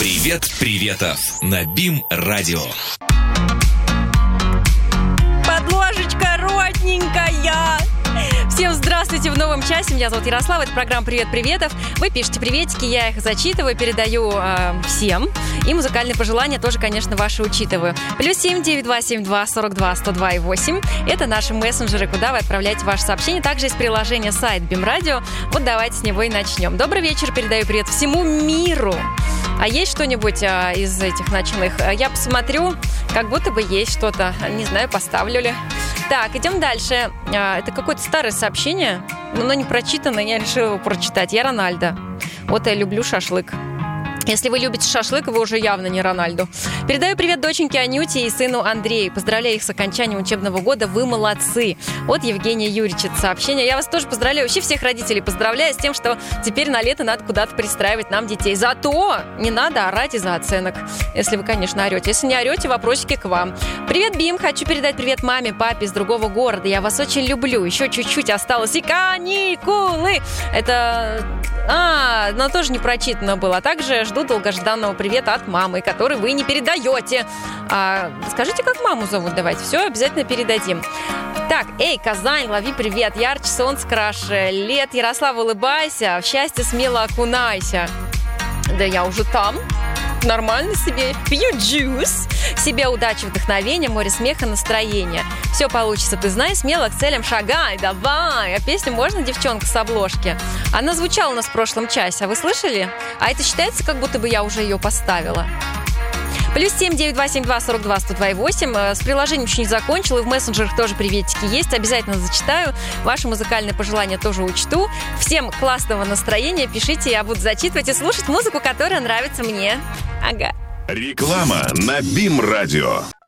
Привет, приветов на БИМ-радио. Подложечка родненькая. Всем здравствуйте в новом часе. Меня зовут Ярослава. Это программа «Привет, приветов». Вы пишете приветики, я их зачитываю, передаю всем. И музыкальные пожелания тоже, конечно, ваши учитываю. +7 9272 42 102 и 8. Это наши мессенджеры, куда вы отправляете ваши сообщения. Также есть приложение сайт БИМ-радио. Вот давайте с него и начнем. Добрый вечер. Передаю привет всему миру. А есть что-нибудь из этих ночных? Я посмотрю, как будто бы есть что-то. Не знаю, поставлю ли. Так, идем дальше. Это какое-то старое сообщение, но оно не прочитано, я решила его прочитать. Я Рональдо. Вот я люблю шашлык. Если вы любите шашлык, вы уже явно не Рональдо. Передаю привет доченьке Анюте и сыну Андрею. Поздравляю их с окончанием учебного года. Вы молодцы. Вот Евгения Юрьевича сообщение. Я вас тоже поздравляю. Вообще всех родителей поздравляю с тем, что теперь на лето надо куда-то пристраивать нам детей. Зато не надо орать из-за оценок. Если вы, конечно, орете. Если не орете, вопросики к вам. Привет, Бим. Хочу передать привет маме, папе из другого города. Я вас очень люблю. Еще чуть-чуть осталось. И каникулы. Это... но тоже не прочитано было. А также жду долгожданного привета от мамы, который вы не передаете. Скажите, как маму зовут, давайте. Все обязательно передадим. Так, эй, Казань, лови привет. Ярче солнце краше лет. Ярослав, улыбайся. В счастье смело окунайся. Да я уже там. Нормально себе. Пью джус. Себе удачи, вдохновения, море смеха, настроения. Все получится, ты знай, смело к целям шагай, давай. А песню можно, девчонка, с обложки? Она звучала у нас в прошлом часе, а вы слышали? А это считается, как будто бы я уже ее поставила. +7 9272 42 102 и 8. С приложением еще не закончила, и в мессенджерах тоже приветики есть. Обязательно зачитаю. Ваши музыкальные пожелания тоже учту. Всем классного настроения. Пишите, я буду зачитывать и слушать музыку, которая нравится мне. Ага. Реклама на БИМ-радио.